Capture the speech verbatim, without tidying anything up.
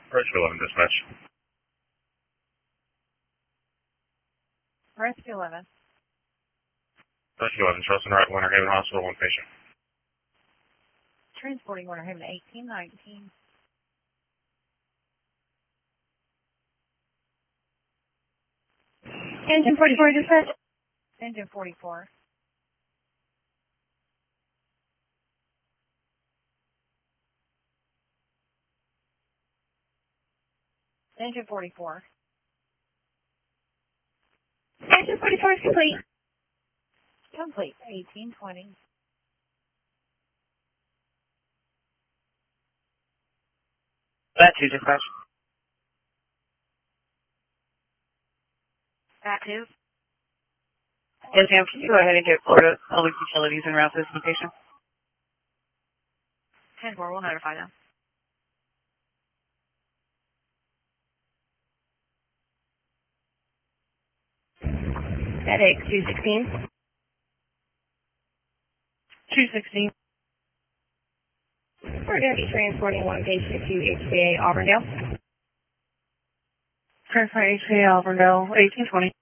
Rescue eleven dispatch. Rescue eleven. Rescue eleven, Charleston Wright, Winter Haven Hospital, one patient. Transporting Winter Haven eighteen nineteen. Engine forty-four dispatch. Engine forty-four. Engine forty-four. Engine forty-four is complete. Complete. eighteen twenty. That two dispatch. That two. Yes, ma'am. Can you go ahead and get Florida Public Utilities and route this location? ten four, we'll notify them. FedEx two sixteen. two sixteen. We're going to be transporting one patient to H C A Auburndale. Transfer H C A Auburndale, eighteen twenty.